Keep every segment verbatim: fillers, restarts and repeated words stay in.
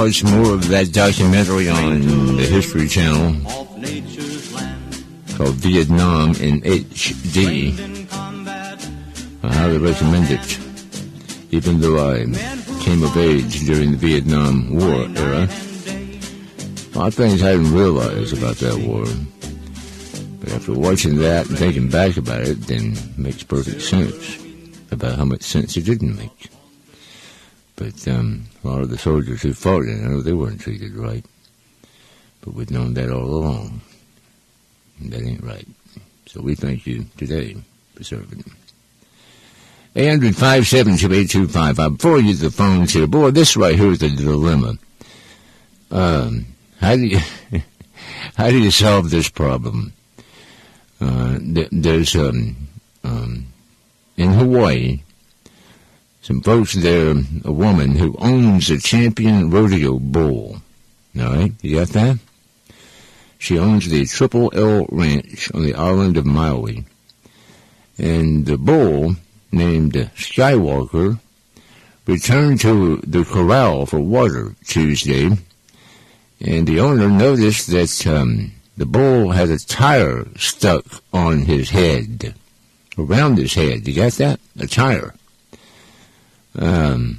watch more of that documentary on the History Channel called Vietnam in H D. I highly recommend it. Even though I came of age during the Vietnam War era, a lot of things I didn't realize about that war. But after watching that and thinking back about it, then it makes perfect sense about how much sense it didn't make. But um, a lot of the soldiers who fought in it, they weren't treated right. But we've known that all along. And that ain't right. So we thank you today for serving. eight hundred, five seven two, eight two five five. Before you get the phones here, boy, this right here is the dilemma. Um, how do you, how do you solve this problem? Uh, th- there's, um, um, in Hawaii, some folks there, a woman who owns a Champion Rodeo bull. All right, you got that? She owns the Triple L Ranch on the island of Maui. And the bull, named Skywalker, returned to the corral for water Tuesday. And the owner noticed that um, the bull had a tire stuck on his head, around his head. You got that? A tire. Um,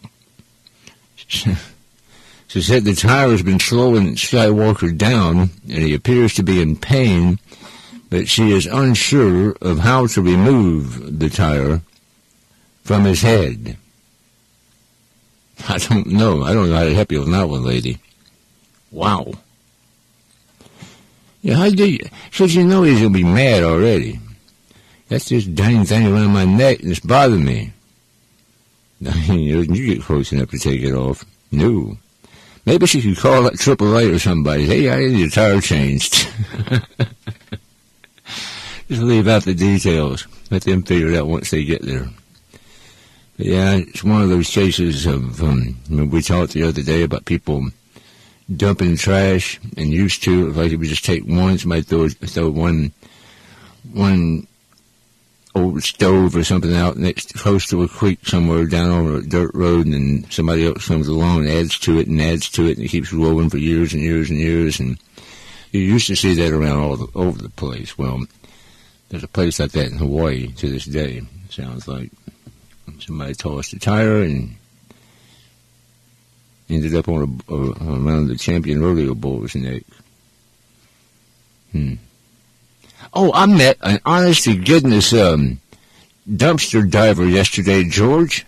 she said the tire has been slowing Skywalker down, and he appears to be in pain, but she is unsure of how to remove the tire from his head. I don't know. I don't know how to help you on that one, lady. Wow. Yeah, how do you... So you know he's going to be mad already. That's this dang thing around my neck and it's bothering me. You get close enough to take it off. No. Maybe she could call that triple A or somebody. Hey, I need your tire changed. Just leave out the details. Let them figure it out once they get there. But yeah, it's one of those cases of, um, I mean, we talked the other day about people dumping trash and used to, like if we just take one, somebody throw, throw one, one old stove or something out next, close to a creek somewhere down on a dirt road, and then somebody else comes along and adds to it and adds to it, and it keeps rolling for years and years and years, and you used to see that around all the, over the place. Well, there's a place like that in Hawaii to this day. It sounds like somebody tossed a tire and ended up on a, a, around the Champion Rodeo bull's neck. Hmm. Oh, I met an honest-to-goodness um, dumpster diver yesterday, George.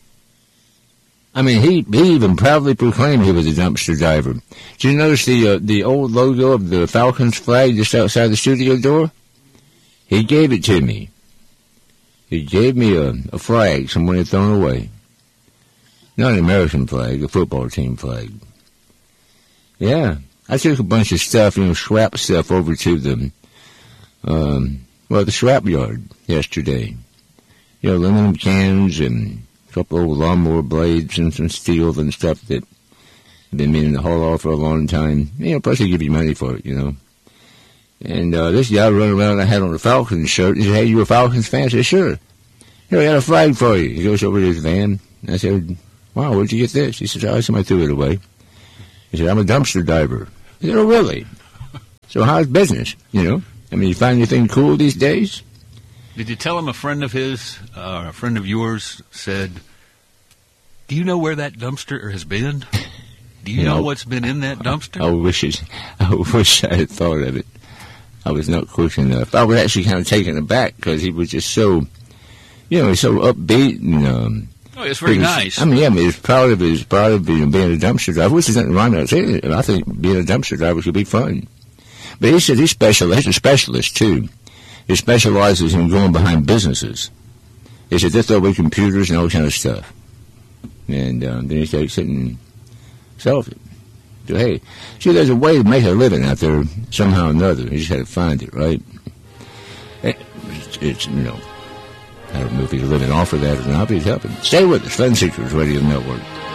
I mean, he, he even proudly proclaimed he was a dumpster diver. Did you notice the uh, the old logo of the Falcons flag just outside the studio door? He gave it to me. He gave me a, a flag someone had thrown away. Not an American flag, a football team flag. Yeah, I took a bunch of stuff, you know, scrap stuff over to the, um, well, the scrap yard yesterday. You know, aluminum cans and a couple old lawnmower blades and some steel and stuff that I've been meaning to haul off for a long time. You know, plus they give you money for it, you know. And uh, this guy running around, I had on a Falcons shirt. He said, hey, you a Falcons fan? I said, sure. Here, I got a flag for you. He goes over to his van. I said, wow, where'd you get this? He said, oh, somebody threw it away. He said, I'm a dumpster diver. I said, oh, really? So how's business, you know? I mean, you find anything cool these days? Did you tell him a friend of his, uh, a friend of yours said, do you know where that dumpster has been? Do you, you know, know what's been in that dumpster? I, I wish it, I wish I had thought of it. I was not quick enough. I was actually kind of taken aback because he was just so, you know, so upbeat and, um, oh, it's very was, nice. I mean, yeah, I mean, he's proud of his, proud of being, being a dumpster driver, which is nothing wrong with it. I think being a dumpster driver should be fun. But he said he's special. He's a specialist too. He specializes in going behind businesses. He said they throw away computers and all kind of stuff, and um, then he takes it and sells it. So hey, see, there's a way to make a living out there somehow or another. You just got to find it, right? It's, it's you know. I don't know if he's living off of that or not, but he's helping. Stay with us, Fun Seekers Radio Network.